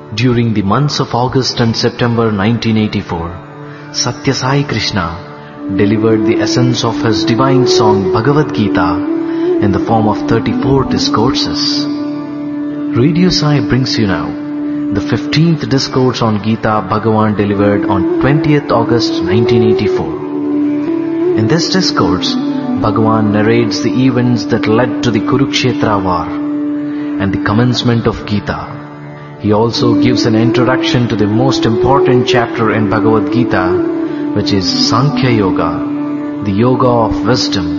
During the months of August and September 1984, Satya Sai Krishna delivered the essence of his divine song Bhagavad Gita in the form of 34 discourses. Radio Sai brings you now the 15th discourse on Gita Bhagavan delivered on 20th August 1984. In this discourse, Bhagavan narrates the events that led to the Kurukshetra war and the commencement of Gita. He also gives an introduction to the most important chapter in Bhagavad Gita, which is Sankhya Yoga, the Yoga of Wisdom.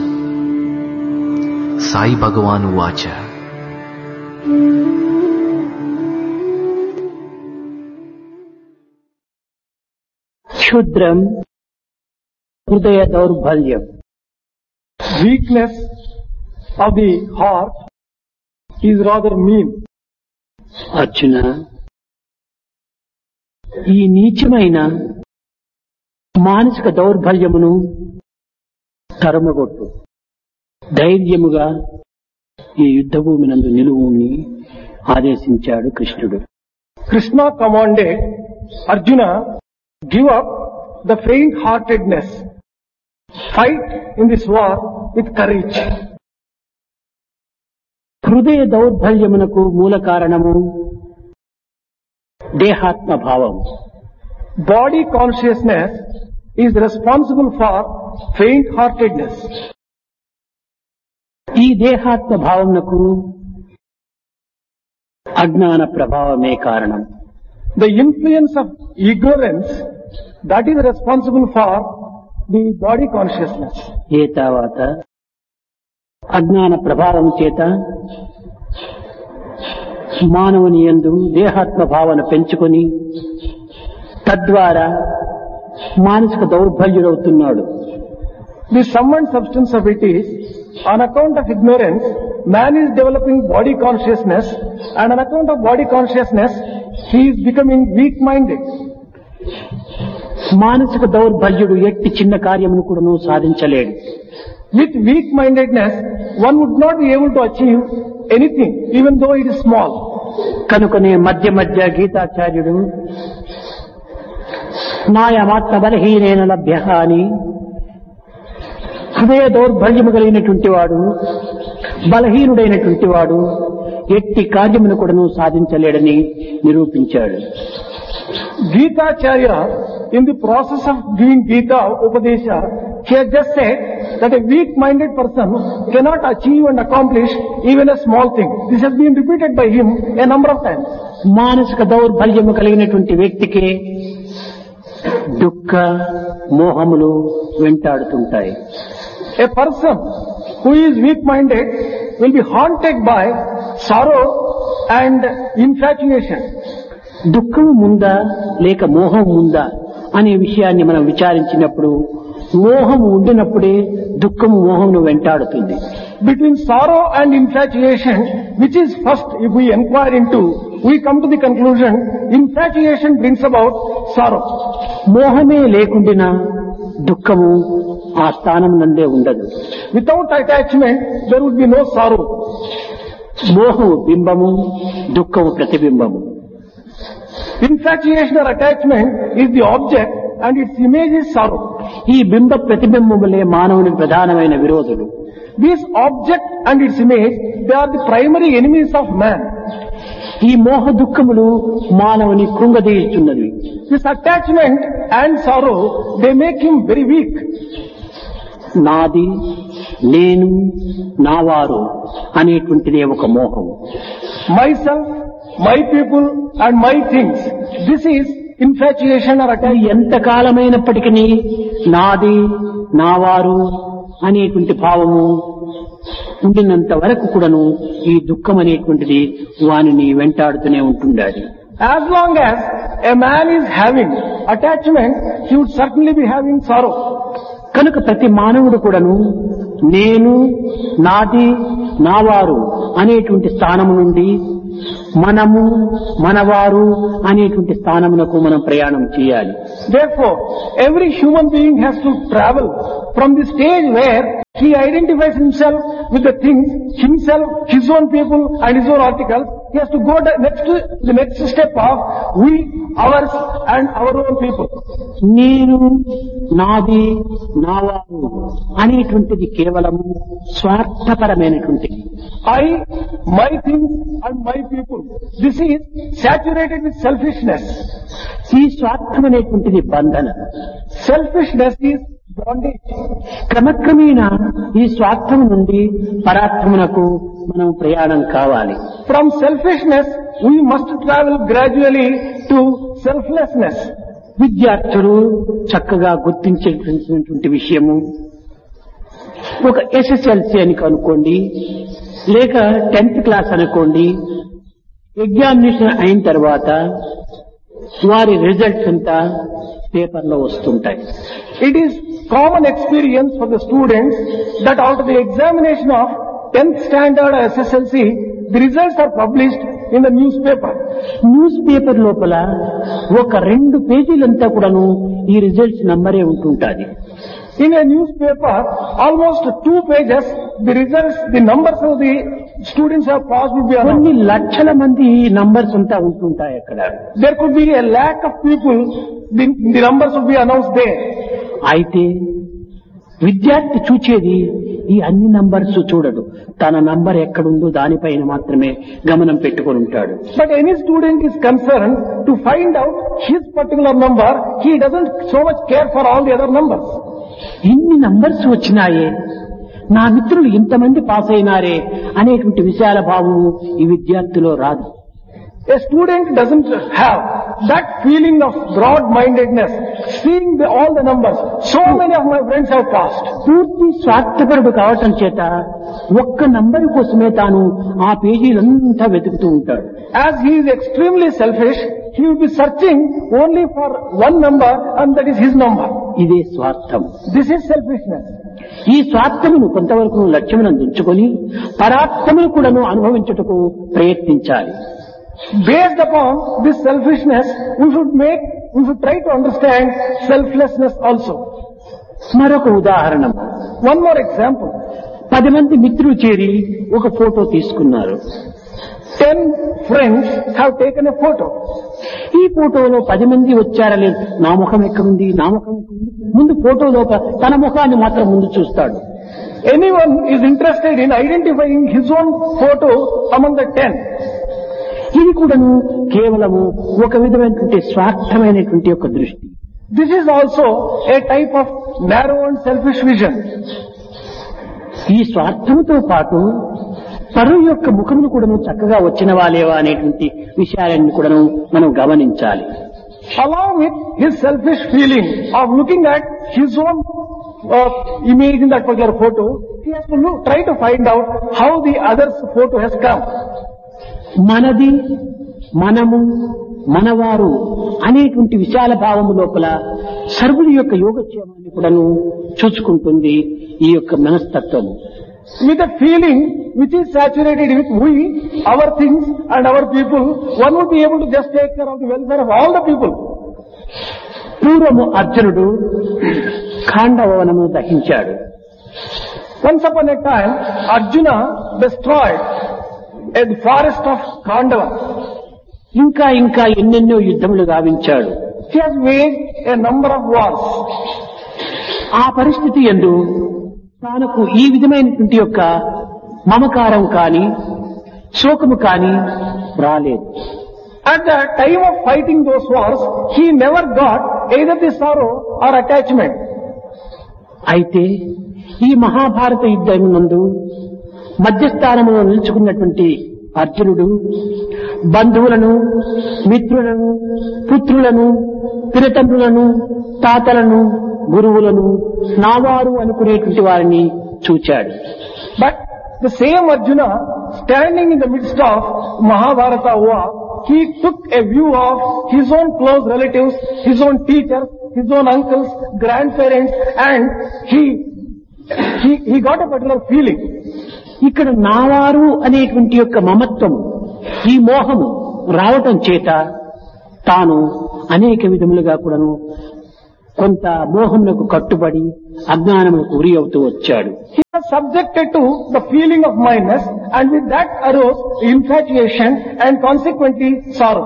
Sai Bhagavan Uvacha. Kshudraм Hrudaya Daurbalyam. Weakness of the heart is rather mean. Arjuna, ఈ నీచమైన మానసిక దౌర్బల్యమును తరమగొట్టు, ధైర్యముగా ఈ యుద్ధభూమినందు నిలువుని ఆదేశించాడు కృష్ణుడు. Krishna commanded Arjuna, give up the faint-heartedness. Fight in this war with courage. హృదయ దౌర్బల్యమునకు మూల కారణము దేహాత్మ భావం. Body consciousness is responsible for faint-heartedness. ఈ దేహాత్మ భావమునకు అజ్ఞాన ప్రభావమే కారణం. The influence of ignorance, that is responsible for the body consciousness. ఏ తర్వాత అజ్ఞాన ప్రభావం చేత మానవుని యందు దేహాత్మ భావన పెంచుకొని తద్వారా మానసిక దౌర్బల్యుడవుతున్నాడు. The sum and substance of it is, on account of ignorance, man is developing body consciousness, and on account of body consciousness, he is becoming weak-minded. మానసిక దౌర్బల్యుడు ఎట్టి చిన్న కార్యమును కూడాను సాధించలేడు. With weak-mindedness, one would not be able to achieve anything, even though it is small. కనుకనే మధ్య మధ్య గీతాచార్యుడు నాయమాత్మ బలహీనేన లభ్య అని హృదయ దౌర్బల్యము కలిగినటువంటి వాడు, బలహీనుడైనటువంటి వాడు ఎట్టి కార్యమును కూడాను సాధించలేడని నిరూపించాడు. Gitacharya, in the process of giving Gita Upadesha, he has just said that a weak-minded person cannot achieve and accomplish even a small thing. This has been repeated by him a number of times. మానసిక దౌర్బల్యము కలిగినటువంటి వ్యక్తికి దుఃఖ మోహములు వెంటాడుతుంటాయి. A person who is weak-minded will be haunted by sorrow and infatuation. దుఃఖము ముందా లేక మోహం ముందా అనే విషయాన్ని మనం విచారించినప్పుడు మోహము ఉండినప్పుడే దుఃఖము మోహమును వెంటాడుతుంది. Between sorrow and infatuation, which is first, if we inquire into, we come to the conclusion, infatuation brings about sorrow. మోహమే లేకుండినా దుఃఖము ఆ స్థానం నందే ఉండదు. Without attachment, there would be no sorrow. మోహము బింబము, దుఃఖము ప్రతిబింబము. Infatuation or attachment is the object and its image is sorrow. ఈ బింబ ప్రతిబింబములే మానవుని ప్రధానమైన విరోధులు. This object and its image, they are the primary enemies of man. ఈ మోహ దుఃఖములు మానవుని కృంగదీయుచున్నవి. This attachment and sorrow, they make him very weak. నాది, నేను, నావారు అనేటువంటిదే ఒక మోహం. Myself, my people and my things. This is infatuation or attachment. ఎంత కాలమైనప్పటికీ నాది, నావారు అనేటువంటి భావము ఉండినంత వరకు కూడాను ఈ దుఃఖం అనేటువంటిది వానిని వెంటాడుతూనే ఉంటుండాలి. As long as a man is having attachment, he would certainly be having sorrow. కనుక ప్రతి మానవుడు కూడాను నేను, నాది, నావారు అనేటువంటి స్థానము నుండి మనము, మనవారు అనేటువంటి స్థానమునకు మనం ప్రయాణం చేయాలి. Therefore, every human being has to travel from the stage where he identifies himself with the things, himself, his own people and his own articles, he has to go the next step of we, ours and our own people. నేను నాది నావారు అనేటువంటిది కేవలము స్వార్థపరమైనటువంటిది. I, my things and my people. This is saturated with selfishness. ఈ స్వార్థం అనేటువంటిది బంధన. Selfishness is bondage. క్రమక్రమేణా ఈ స్వార్థం నుండి పరార్థమునకు మనం ప్రయాణం కావాలి. From selfishness, we must travel gradually to selflessness. విద్యార్థులు చక్కగా గుర్తించేటువంటి విషయము ఒక SSLC అని అనుకోండి, లేక 10th క్లాస్ అనుకోండి, ఎగ్జామినేషన్ అయిన తర్వాత వారి రిజల్ట్స్ అంతా పేపర్లో వస్తుంటాయి. It is common experience for the students that after the examination of 10th standard or SSLC, the results are published in the newspaper. News paper లోపల ఒక 2 పేజీలంతా కూడాను ఈ results నంబరే ఉంటుంటాది. In a newspaper, almost 2 pages, the results, the numbers of the students have passed will be కొన్ని announced. లక్షల మంది numbers అంతా ఉంటుంటాయి అక్కడ. There could be a lakh of people, the numbers will be announced there. అయితే విద్యార్థి చూచేది ఈ అన్ని నంబర్స్ చూడడు. తన నంబర్ ఎక్కడుందో దానిపైన మాత్రమే గమనం పెట్టుకొని ఉంటాడు. But any student is concerned to find out his particular number. He doesn't so much care for all the other numbers. ఇన్ని నంబర్స్ వచ్చినాయే, నా మిత్రులు ఇంతమంది పాస్ అయినారే అనేటువంటి విశాల భావము ఈ విద్యార్థిలో రాదు. A student doesn't have that feeling of broad-mindedness, seeing all the numbers. So many of my friends have passed. పూర్తి స్వార్థపరుడు కావటం చేత ఒక్క నంబర్ కోసమే తాను ఆ పేజీలంతా వెతుకుతూ ఉంటాడు. As he is extremely selfish, he will be searching only for one number and that is his number. ఇదే స్వార్థం. This is selfishness. ఈ స్వార్థమును కొంతవరకు లక్ష్యమునందు ఉంచుకొని పరార్థమును కూడాను అనుభవించుటకు ప్రయత్నించాలి. Based upon this selfishness, we should try to understand selflessness also. మరొక ఉదాహరణ, One more example. 10 మంది మిత్రులు చేరి ఒక ఫోటో తీసుకున్నారు. 10 friends have taken a photo. ఈ ఫోటోలో 10 మంది వచ్చారా లేదు, నా ముఖం ఎక్కడుంది, నా ముఖం ఎక్కడుంది, ముందు ఫోటోలో తన ముఖాన్ని మాత్రం ముందు చూస్తాడు. Anyone is interested in identifying his own photo among the 10. ఇది కూడాను కేవలము ఒక విధమైనటువంటి స్వార్థమైనటువంటి ఒక దృష్టి. This is also a type of narrow and selfish vision. ఈ స్వార్థముతో పాటు పరువు యొక్క ముఖమును కూడాను చక్కగా వచ్చినవా లేవా అనేటువంటి విషయాలను కూడాను మనం గమనించాలి. Along with his selfish feeling of looking at his own image in that particular photo, he has to try to find out how the other's photo has come. మనది, మనము, మనవారు అనేటువంటి విశాల భావము లోపల సర్వుల యొక్క యోగక్షేమాన్ని కూడాను చూసుకుంటుంది ఈ యొక్క మనస్తత్వము. With a feeling which is saturated with we, our things and our people, one would be able to just take care of the welfare of all the people. పూర్వము అర్జునుడు ఖాండవనము దహించాడు. Once upon a time, Arjuna destroyed a forest of Khandava. ఇంకా ఇంకా ఎన్నెన్నో యుద్ధములు గావించాడు. He has waged a number of wars. ఆ పరిస్థితి యందు తానకు ఈ విధమైనటువంటి యొక్క మమకారం కాని శోకము కాని రాలేదు. At the time of fighting those wars, he never got either the sorrow or attachment. అయితే ఈ మహాభారత యుద్ధమునందు మధ్యస్థానంలో నిలుచుకున్నటువంటి అర్జునుడు బంధువులను, మిత్రులను, పుత్రులను, పినతండ్రులను, తాతలను, గురువులను నావారు అనుకునేటువంటి వారిని చూచాడు. But the same Arjuna, standing in the midst of Mahabharata war, he took a view of his own close relatives, his own teachers, his own uncles, grandparents, and he got a particular feeling. ఇక్కడ నావారు అనేటువంటి యొక్క మమత్వము, ఈ మోహము రావటం చేత తాను అనేక విధములుగా కూడాను కొంత మోహములకు కట్టుబడి అజ్ఞానముకు గురి అవుతూ వచ్చాడు. He was subjected to the feeling of mindness, and with that arose infatuation and consequently sorrow.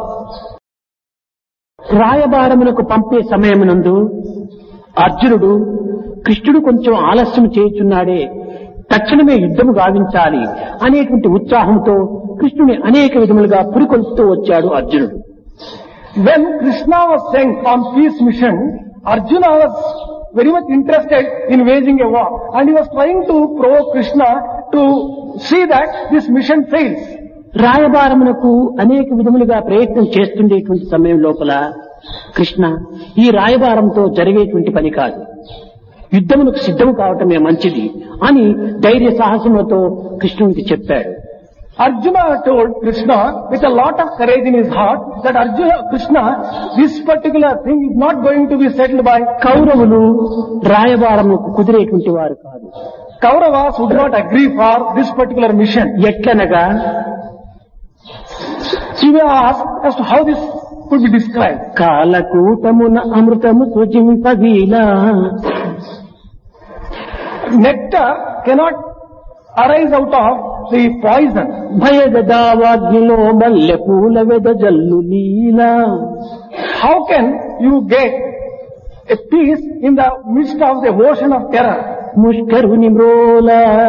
రాయబారములకు పంపే సమయమునందు అర్జునుడు కృష్ణుడు కొంచెం ఆలస్యం చేయుచున్నాడే, తక్షణమే యుద్ధము గావించాలి అనేటువంటి ఉత్సాహంతో కృష్ణుని అనేక విధములుగా పురికొల్పుతూ వచ్చాడు అర్జునుడు. When Krishna was sent on peace mission, Arjuna was very much interested in waging a war, and he was trying to provoke Krishna to see that this mission fails. రాయబారమునకు అనేక విధములుగా ప్రయత్నం చేస్తుండేటువంటి సమయం లోపల కృష్ణ ఈ రాయబారంతో జరిగేటువంటి పని కాదు, యుద్ధమునకు సిద్ధము కావటమే మంచిది అని ధైర్య సాహసములతో కృష్ణునికి చెప్పాడు. Arjuna told Krishna with a lot of courage in his heart that Krishna, this particular thing is not going to be settled by కౌరవులు రాయబారముకు కుదిరేటువంటి వారు కాదు. Kauravas would not agree for this particular mission. ఎట్లనగా She may ask as to how this could be described. కాలకూటమున అమృతము సృజింపవీలా, Nectar cannot arise out of the poison. భయదావాగ్నిలో మల్లె పూల వెదజల్లు లీలా, How can you get a peace in the midst of the ocean of terror? ముష్కరుని మ్రోల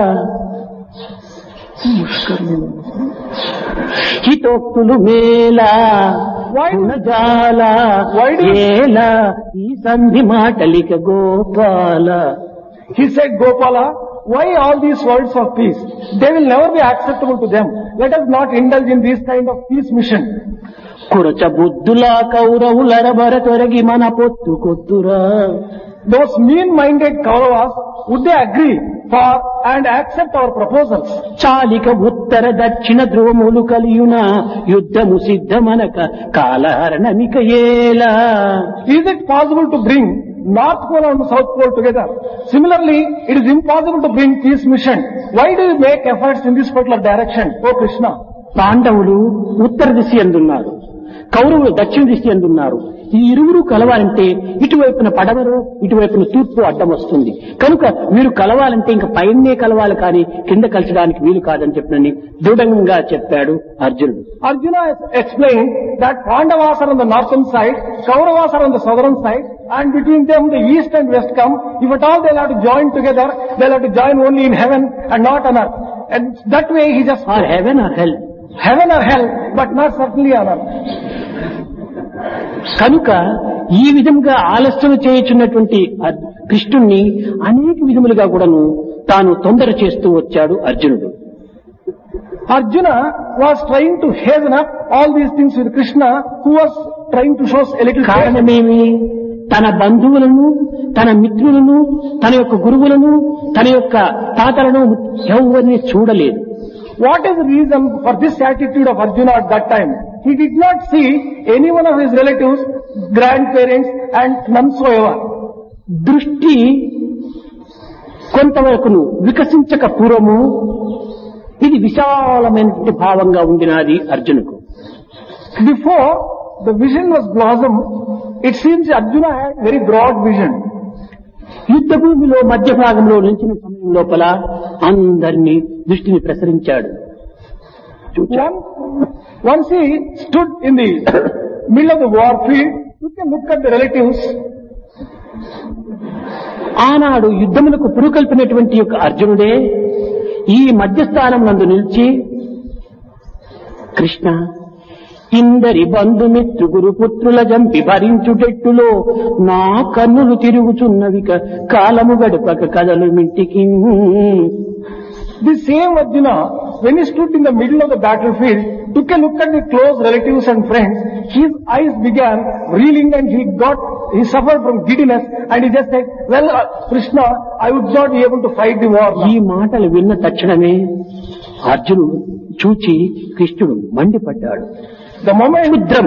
హితోక్తులు మేలా గుణజాల ఏలా ఈ సంధి మాటలిక Gopala. He said, Gopala, why all these words of peace? They will never be acceptable to them. Let us not indulge in this kind of peace mission. కురచ బుద్ధులా కౌరవులరబర తొరగి మన పొత్తు కొత్తురా. Those mean-minded Kauravas, would they agree for and accept our proposals? చాలిక ఉత్తర దక్షిణ ధ్రువములు కలియున యుద్ధము సిద్ధమనక కాలహరణమిక ఏలా. Is it possible to bring North Pole and South Pole together? Similarly, it is impossible to bring peace mission. Why do you make efforts in this particular direction, O Krishna? పాండవులు ఉత్తర దిశ ఎందున్నారు, కౌరవులు దక్షిణ దిశ ఎందున్నారు. ఈ ఇరువురు కలవాలంటే ఇటువైపున పడవరు, ఇటువైపున తూర్పు అడ్డం వస్తుంది. కనుక మీరు కలవాలంటే ఇంకా పైనే కలవాలి, కానీ కింద కలిసడానికి వీలు కాదని చెప్పినని దృఢంగా చెప్పాడు అర్జునుడు. Arjuna has explained that Pandavas are on the northern side, Kauravas are on the southern side, and between them the east and west come. If at all they'll have to join together, they'll have to join only in heaven and not on earth. And that way he just... Or heaven or hell. Heaven or hell, but not certainly on earth. కనుక ఈ విధంగా ఆలస్యం చేయుచున్నటువంటి కృష్ణుణ్ణి అనేక విధములుగా కూడాను తాను తొందర చేస్తూ వచ్చాడు అర్జునుడు. Arjuna was trying to hasten up all these things with Krishna, who was trying to show a little... కారణమేమి? తన బంధువులను, తన మిత్రులను, తన యొక్క గురువులను, తన యొక్క తాతలను ఎవరిని చూడలేదు. What is the reason for this attitude of Arjuna at that time? He did not see any one of his relatives, grandparents and none so ever. దృష్టి కొంతవరకును వికసించక పూర్వము ఇది విశాలమైనటువంటి భావంగా ఉండినది అర్జునుకు. Before the vision was blossomed, it seems Arjuna had very broad vision. యుద్ధ భూమిలో మధ్య భాగంలో నిలిచిన సమయం లోపల అందరినీ దృష్టిని ప్రసరించాడు. Once he stood in the middle of the war field, you can look at the relatives. ఆనాడు యుద్ధములకు పురుకల్పినటువంటి యొక్క అర్జునుడే ఈ మధ్యస్థానం నందు నిలిచి, కృష్ణ ఇందరి బంధుమిత్రు గురు పుత్రుల జంపి భరించుటెట్టులో నా కన్నులు తిరుగుచున్నవిక కాలము గడపక కదలు మింటికి. The same Arjuna, when he stood in the middle of the battlefield, took a look at the close relatives and friends. His eyes began reeling and he suffered from giddiness, and he just said, well, Krishna, I would not be able to fight the war now. ఈ మాటలు విన్న తక్షణమే అర్జునుడు చూచి కృష్ణుడు మండిపడ్డాడు. The moment క్షుద్రం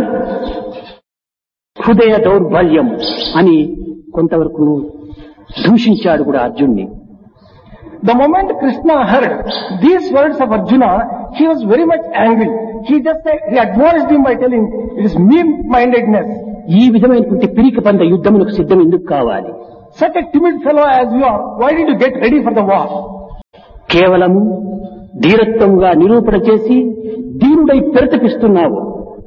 హృదయ దౌర్బల్యం అని కొంతవరకు దూషించాడు కూడా అర్జున్ని. The moment Krishna heard these words of Arjuna, he was very much angry. He admonished him by telling, it is mean-mindedness. ఈ విధమైనటువంటి పిరికి పంద యుద్ధములకు సిద్ధం ఎందుకు కావాలి? such a timid fellow as you are, why did you get ready for the war? కేవలము ధీరత్వంగా నిరూపణ చేసి దీనుడై ప్రతిపిస్తున్నావు.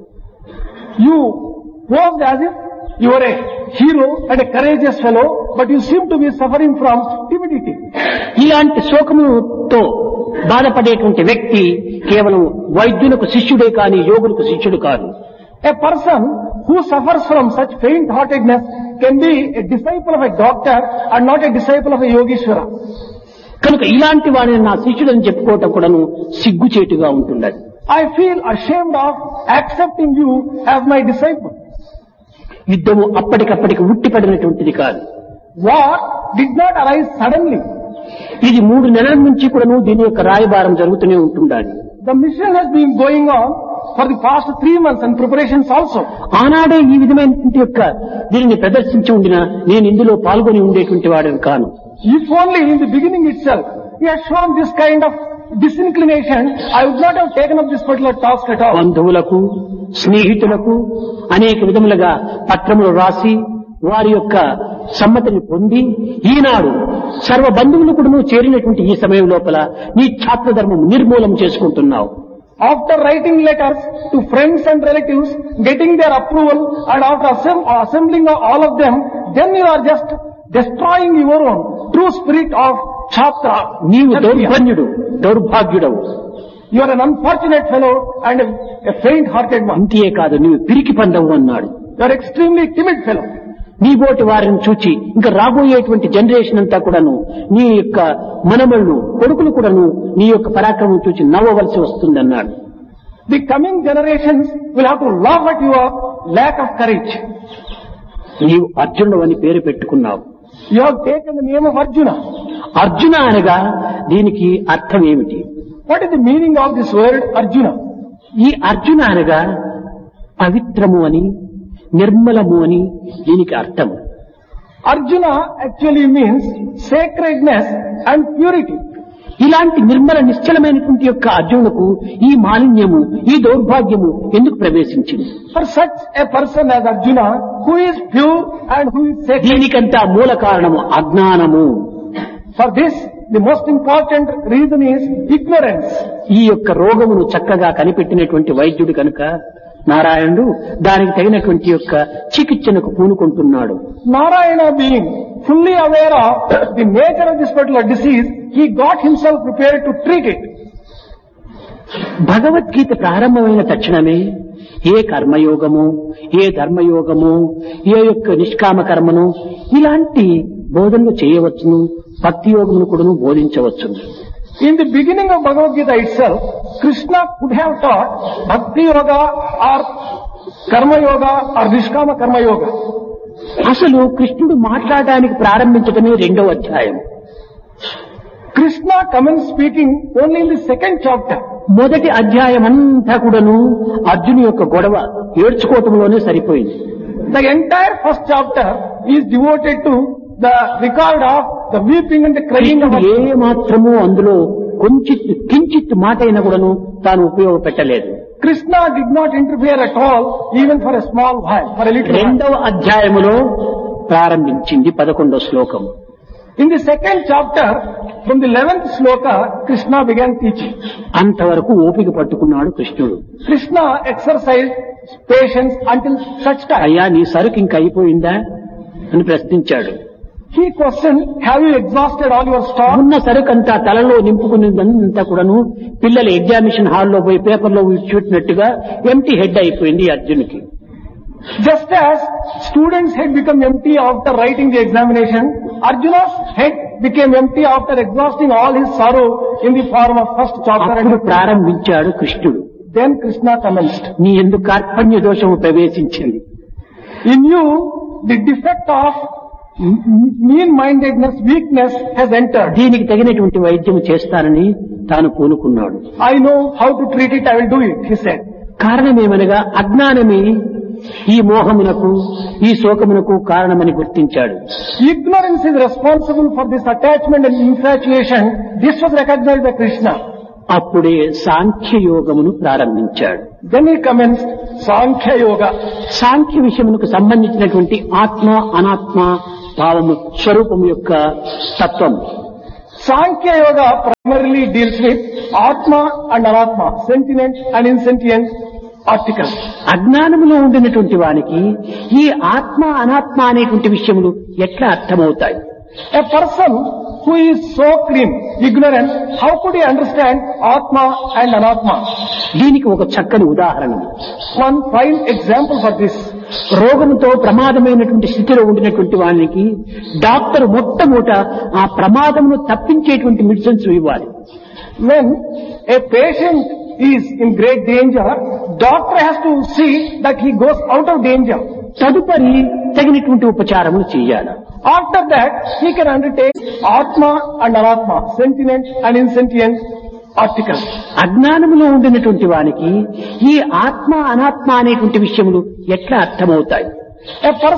You posed as if you were a hero and a courageous fellow, but you seem to be suffering from timidity. ఇలాంటి శోకముతో బాధపడేటువంటి వ్యక్తి కేవలం వైద్యులకు శిష్యుడే కాని యోగులకు శిష్యుడు కాదు. A person who suffers from such faint-heartedness can be a disciple of a doctor and not a disciple of a yogeshwara. కనుక ఇలాంటి వాడిని నా శిష్యుడని చెప్పుకోవటం కూడాను సిగ్గుచేటుగా ఉంటున్నది. I feel ashamed of accepting you as my disciple. యుద్ధము అప్పటికప్పటికి ఉట్టిపడినటువంటిది కాదు. War did not arise suddenly. ఇది 3 నెలల నుంచి కూడాను దీని యొక్క రాయబారం జరుగుతూనే ఉంటుండాలి. The mission has been going on for the past 3 months and preparations also. ఆనాడే ఈ విధమైనటువంటి యొక్క దీనిని ప్రదర్శించి ఉండినా నేను ఇందులో పాల్గొని ఉండేటువంటి వాడిని కాను. If only in the beginning itself he has shown this kind of disinclination, I would not have taken up this particular task at all. బంధువులకు స్నేహితులకు అనేక విధములుగా పత్రములు రాసి వారి యొక్క సమ్మతిని పొంది ఈనాడు సర్వ బంధువులు కూడా చేరినటువంటి ఈ సమయం లోపల నీ ఛాత్ర ధర్మం నిర్మూలం చేసుకుంటున్నావు. After writing letters to friends and relatives, getting their approval, and after assembling all of them, then you are just destroying your own true spirit of Chhatra. నీవు దౌర్భాగ్యుడు, దౌర్భాగ్యుడవు. You are an unfortunate fellow and a faint-hearted one. అంతే కాదు, నీవు పిరికి పందవు అన్నాడు. You are extremely timid fellow. నీ బోటి వారిని చూచి ఇంకా రాబోయేటువంటి జనరేషన్ అంతా కూడాను నీ యొక్క మనమళ్ళు కొడుకులు కూడాను నీ యొక్క పరాక్రమం చూచి నవ్వవలసి వస్తుందన్నాడు. The coming generations will have to laugh at your lack of courage. నీవు అర్జునుడు అని పేరు పెట్టుకున్నావు. You have taken the name of Arjuna. Arjuna అనగా దీనికి అర్థం ఏమిటి? What is the meaning of this word Arjuna? ఈ అర్జున అనగా పవిత్రము అని నిర్మలము అని దీనికి అర్థం. Arjuna actually means sacredness and purity. ఇలాంటి నిర్మల నిశ్చలమైనటువంటి యొక్క అర్జునులకు ఈ మాలిన్యము, ఈ దౌర్భాగ్యము ఎందుకు ప్రవేశించింది? For such a person as Arjuna, who is pure and who is sacred, దీనికంతా మూల కారణము అజ్ఞానము. for this the most important reason is ignorance. ఈ యొక్క రోగమును చక్కగా కనిపెట్టినటువంటి వైద్యుడు కనుక నారాయణుడు దానికి తగినటువంటి యొక్క చికిత్సకు పూనుకుంటున్నాడు. Narayana being fully aware of the nature of this particular disease, he got himself prepared to treat it. Bhagavad Gita ప్రారంభమైన తక్షణమే ఏ కర్మయోగము, ఏ ధర్మయోగము, ఏ యొక్క నిష్కామ కర్మను ఇలాంటి బోధనలు చేయవచ్చును, భక్తి యోగమును కూడా బోధించవచ్చును. In the beginning of Bhagavad Gita itself, Krishna could have taught Bhakti Yoga or Karma Yoga or Nishkama Karma Yoga. అసలు కృష్ణుడు మాట్లాడడానికి ప్రారంభించడమే 2వ అధ్యాయం. Krishna commenced speaking only in the 2nd chapter. మొదటి అధ్యాయం అంతా కూడాను అర్జును యొక్క గొడవ ఏడ్చుకోవటంలోనే సరిపోయింది. The entire 1st chapter is devoted to the record of the weeping and the crying of కృష్ణుడు ఏ మాత్రము అందులో కించిత్ మాట అయినా కూడాను తాను ఉపయోగపెట్టలేదు. Krishna did not interfere at all, even for a small while, for a little while. 2వ అధ్యాయములో ప్రారంభించింది 11వ శ్లోకం. In the 2nd chapter, from the 11th sloka, Krishna began teaching. అంతవరకు ఓపిక పట్టుకున్నాడు కృష్ణుడు. Krishna exercised patience until such time. అయ్యా నీ సరుకు ఇంక అయిపోయిందా అని ప్రశ్నించాడు. He questioned, have you exhausted all your stock? ఉన్న సరుకంతా తలలో నింపుకున్నదంతా కూడాను పిల్లలు ఎగ్జామినేషన్ హాల్లో పోయి పేపర్లో చూసినట్టుగా ఎంటీ హెడ్ అయిపోయింది అర్జునుకి. Just as students' head become empty after writing the examination, Arjuna's head became empty after exhausting all his sorrow in the form of 1st chapter. అప్పుడు ప్రారంభించాడు కృష్ణుడు. Then Krishna commenced. నీ ఎందుకు కార్పణ్య దోషము ప్రవేశించింది. In you, the defect of mean-mindedness, weakness has entered. దీనికి తగినటువంటి వైద్యం చేస్తానని తాను పూనుకున్నాడు. I know how to treat it, I will do it, he said. కారణమేమనగా అజ్ఞానమే ఈ మోహమునకు, ఈ శోకమునకు కారణమని గుర్తించాడు. Ignorance is responsible for this attachment and infatuation. This was recognized by Krishna. అప్పుడే సాంఖ్య యోగమును ప్రారంభించాడు. Then he commenced Sankhya Yoga. సాంఖ్య విషయమునకు సంబంధించినటువంటి ఆత్మ, అనాత్మ, భావము స్వరూపం యొక్క తత్వం. Sankhya Yoga primarily deals with Atma and Anatma, sentient and insentient articles. అజ్ఞానములో ఉండినటువంటి వానికి ఈ ఆత్మ అనాత్మ అనేటువంటి విషయములు ఎట్లా అర్థమవుతాయి? A person who is so clean, ignorant, how could he understand Atma and Anatma? దీనికి ఒక చక్కని ఉదాహరణ. One fine example for this. రోగంతో ప్రమాదమైనటువంటి స్థితిలో ఉండినటువంటి వానికి డాక్టర్ మొట్టమొదట ఆ ప్రమాదమును తప్పించేటువంటి మెడిసిన్స్ ఇవ్వాలి. When a patient is in great danger, doctor has to see that he goes out of danger. తదుపరి తగినటువంటి ఉపచారములు చేయాలి. After that, he can undertake Atma and Anatma, sentient and insentient articles. అజ్ఞానములో ఉండినటువంటి వానికి ఈ ఆత్మ అనాత్మ అనేటువంటి విషయములు ఎట్లా అర్థమవుతాయి? A person